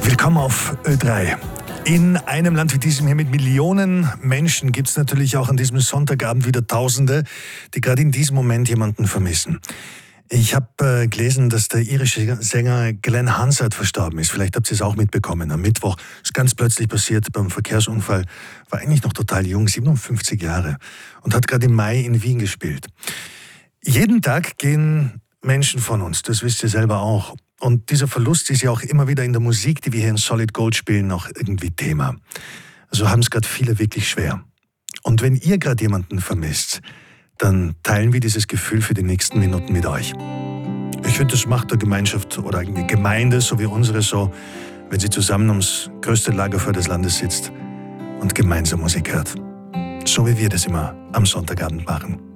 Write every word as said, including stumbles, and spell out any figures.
Willkommen auf Ö drei. In einem Land wie diesem hier mit Millionen Menschen gibt es natürlich auch an diesem Sonntagabend wieder Tausende, die gerade in diesem Moment jemanden vermissen. Ich habe äh, gelesen, dass der irische Sänger Glenn Hansard verstorben ist. Vielleicht habt ihr es auch mitbekommen. Am Mittwoch ist ganz plötzlich passiert beim Verkehrsunfall. War eigentlich noch total jung, siebenundfünfzig Jahre. Und hat gerade im Mai in Wien gespielt. Jeden Tag gehen Menschen von uns, das wisst ihr selber auch. Und dieser Verlust ist ja auch immer wieder in der Musik, die wir hier in Solid Gold spielen, noch irgendwie Thema. Also haben es gerade viele wirklich schwer. Und wenn ihr gerade jemanden vermisst, dann teilen wir dieses Gefühl für die nächsten Minuten mit euch. Ich finde, das macht eine Gemeinschaft oder eine Gemeinde, so wie unsere, so, wenn sie zusammen ums größte Lagerfeuer des Landes sitzt und gemeinsam Musik hört. So wie wir das immer am Sonntagabend machen.